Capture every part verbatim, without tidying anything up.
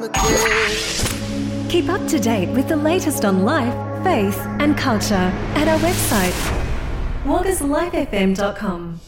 again. Keep up to date with the latest on life, faith and culture at our website, waggas life f m dot com.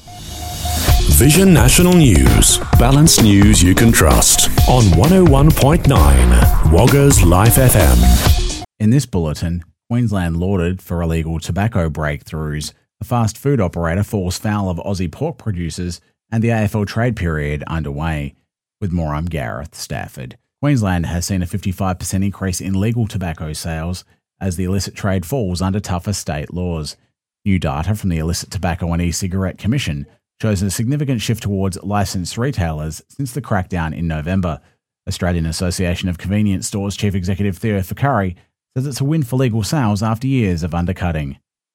Vision National News. Balanced news you can trust. On one oh one point nine, Waggas Life F M. In this bulletin, Queensland lauded for illegal tobacco breakthroughs. A fast food operator falls foul of Aussie pork producers and the A F L trade period underway. With more, I'm Gareth Stafford. Queensland has seen a fifty-five percent increase in legal tobacco sales as the illicit trade falls under tougher state laws. New data from the Illicit Tobacco and E-Cigarette Commission shows a significant shift towards licensed retailers since the crackdown in November. Australian Association of Convenience Stores Chief Executive Theo Ficari says it's a win for legal sales after years of undercutting.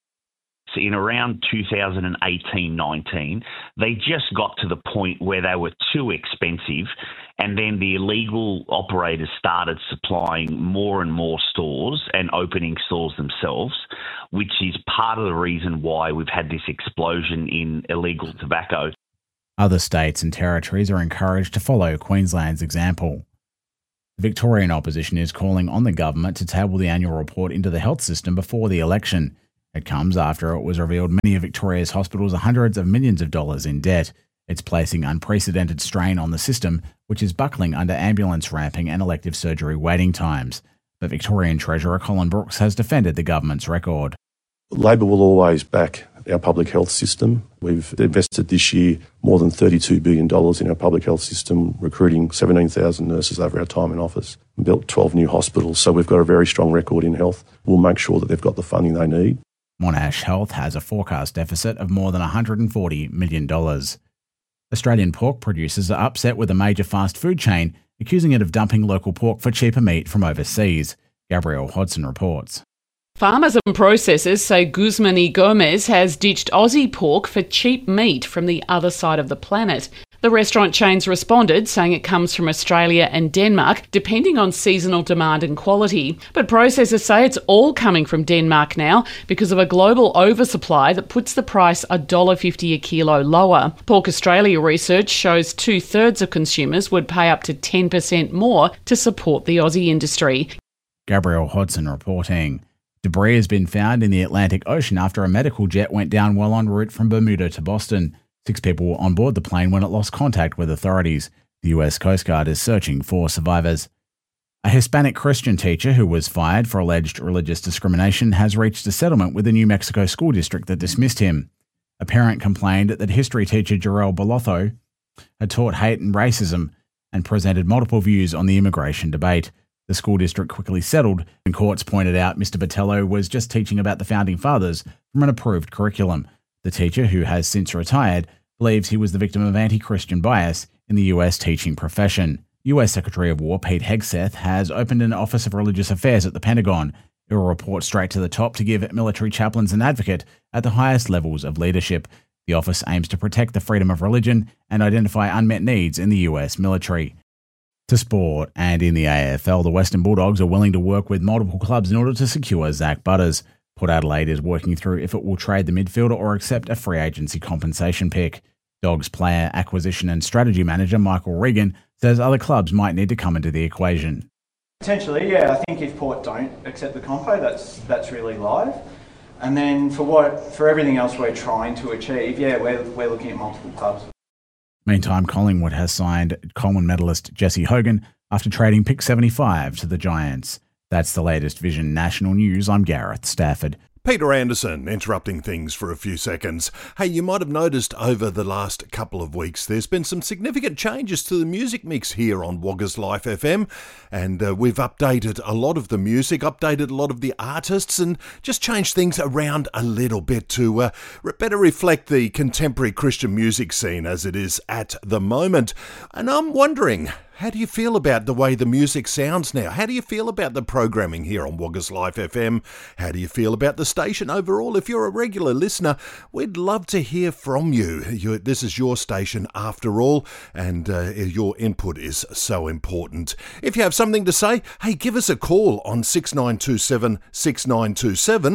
In around two thousand eighteen nineteen, they just got to the point where they were too expensive, and then the illegal operators started supplying more and more stores and opening stores themselves, which is part of the reason why we've had this explosion in illegal tobacco. Other states and territories are encouraged to follow Queensland's example. The Victorian opposition is calling on the government to table the annual report into the health system before the election. It comes after it was revealed many of Victoria's hospitals are hundreds of millions of dollars in debt. It's placing unprecedented strain on the system, which is buckling under ambulance ramping and elective surgery waiting times. But Victorian Treasurer Colin Brooks has defended the government's record. Labor will always back our public health system. We've invested this year more than thirty-two billion dollars in our public health system, recruiting seventeen thousand nurses over our time in office, and built twelve new hospitals. So we've got a very strong record in health. We'll make sure that they've got the funding they need. Monash Health has a forecast deficit of more than one hundred forty million dollars. Australian pork producers are upset with a major fast food chain accusing it of dumping local pork for cheaper meat from overseas. Gabrielle Hodson reports. Farmers and processors say Guzman y Gomez has ditched Aussie pork for cheap meat from the other side of the planet. The restaurant chains responded, saying it comes from Australia and Denmark, depending on seasonal demand and quality. But processors say it's all coming from Denmark now because of a global oversupply that puts the price one dollar fifty a kilo lower. Pork Australia research shows two-thirds of consumers would pay up to ten percent more to support the Aussie industry. Gabrielle Hodson reporting. Debris has been found in the Atlantic Ocean after a medical jet went down while en route from Bermuda to Boston. Six people were on board the plane when it lost contact with authorities. The U S Coast Guard is searching for survivors. A Hispanic Christian teacher who was fired for alleged religious discrimination has reached a settlement with the New Mexico school district that dismissed him. A parent complained that history teacher Jarrell Bolotho had taught hate and racism and presented multiple views on the immigration debate. The school district quickly settled, and courts pointed out Mister Botello was just teaching about the Founding Fathers from an approved curriculum. The teacher, who has since retired, believes he was the victim of anti-Christian bias in the U S teaching profession. U S Secretary of War Pete Hegseth has opened an Office of Religious Affairs at the Pentagon. It will report straight to the top to give military chaplains an advocate at the highest levels of leadership. The office aims to protect the freedom of religion and identify unmet needs in the U S military. To sport, and in the A F L, the Western Bulldogs are willing to work with multiple clubs in order to secure Zach Butters. Port Adelaide is working through if it will trade the midfielder or accept a free agency compensation pick. Dogs player acquisition and strategy manager Michael Regan says other clubs might need to come into the equation. Potentially, yeah. I think if Port don't accept the compo, that's that's really live. And then for what for everything else we're trying to achieve, yeah, we're we're looking at multiple clubs. Meantime, Collingwood has signed Coleman medalist Jesse Hogan after trading pick seventy-five to the Giants. That's the latest Vision National News. I'm Gareth Stafford. Peter Anderson, interrupting things for a few seconds. Hey, you might have noticed over the last couple of weeks there's been some significant changes to the music mix here on Waggas Life F M, and uh, we've updated a lot of the music, updated a lot of the artists, and just changed things around a little bit to uh, better reflect the contemporary Christian music scene as it is at the moment. And I'm wondering, how do you feel about the way the music sounds now? How do you feel about the programming here on Waggas Life F M? How do you feel about the station overall? If you're a regular listener, we'd love to hear from you. you this is your station after all, and uh, your input is so important. If you have something to say, hey, give us a call on six nine two seven, six nine two seven,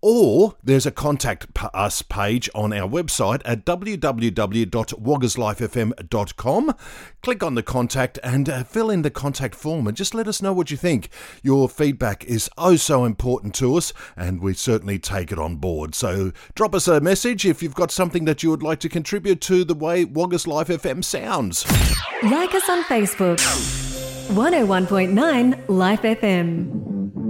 or there's a contact us page on our website at w w w dot woggers life f m dot com. Click on the contact and uh, fill in the contact form and just let us know what you think. Your feedback is oh so important to us, and we certainly take it on board. So drop us a message if you've got something that you would like to contribute to the way Woggers Life F M sounds. Like us on Facebook. one oh one point nine Life F M.